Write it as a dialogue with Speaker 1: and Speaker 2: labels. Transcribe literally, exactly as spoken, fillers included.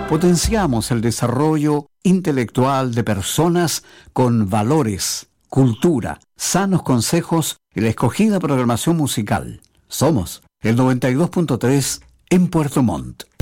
Speaker 1: Potenciamos el desarrollo intelectual de personas con valores, cultura, sanos consejos y la escogida programación musical. Somos el noventa y dos punto tres en Puerto Montt.